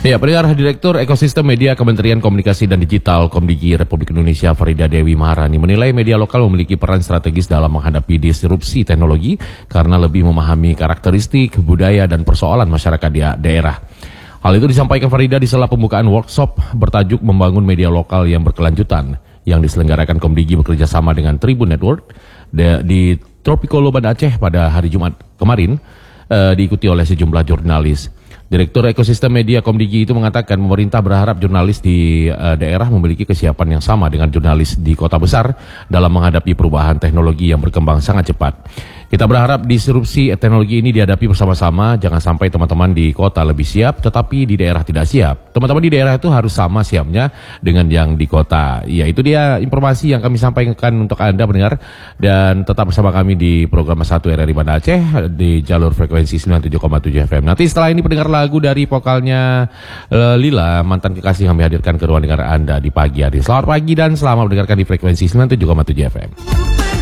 Ya, pendengar, Direktur Ekosistem Media Kementerian Komunikasi dan Digital Komdigi Republik Indonesia Farida Dewi Maharani menilai media lokal memiliki peran strategis dalam menghadapi disrupsi teknologi karena lebih memahami karakteristik, budaya, dan persoalan masyarakat di daerah. Hal itu disampaikan Farida di sela pembukaan workshop bertajuk Membangun Media Lokal yang Berkelanjutan yang diselenggarakan Komdigi bekerja sama dengan Tribun Network di Tropicolo Banda Aceh pada hari Jumat kemarin, diikuti oleh sejumlah jurnalis. Direktur Ekosistem Media Komdigi itu mengatakan pemerintah berharap jurnalis di daerah memiliki kesiapan yang sama dengan jurnalis di kota besar dalam menghadapi perubahan teknologi yang berkembang sangat cepat. Kita berharap disrupsi teknologi ini dihadapi bersama-sama, jangan sampai teman-teman di kota lebih siap tetapi di daerah tidak siap. Teman-teman di daerah itu harus sama siapnya dengan yang di kota. Ya, itu dia informasi yang kami sampaikan untuk Anda pendengar, dan tetap bersama kami di program 1 RRI Banda Aceh di jalur frekuensi 97,7 FM. Nanti setelah ini pendengar lagu dari vokalnya Lila, mantan kekasih, kami hadirkan ke ruang dengar Anda di pagi hari. Selamat pagi dan selamat mendengarkan di frekuensi 97,7 FM.